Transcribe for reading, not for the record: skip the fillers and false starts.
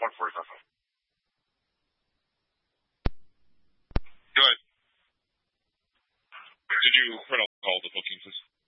147. Go ahead. Did you print out all the booking, please?